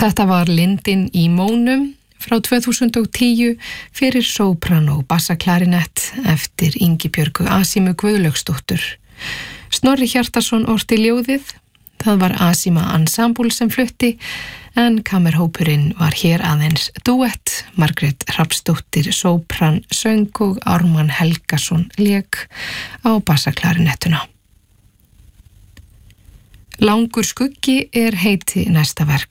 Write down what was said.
Þetta var Lindin í Mónum frá 2010 fyrir sópran og bassaklarinett eftir Ingibjörgu Asímu Guðlaugsdóttur. Snorri Hjartarson orti ljóðið, það var Asíma Ensemble sem flutti, en kammerhópurinn var hér aðeins duett, Margrét Hrafnsdóttir sópran söng og Ármann Helgason lék á bassaklarinettuna. Langur skuggi er heiti næsta verk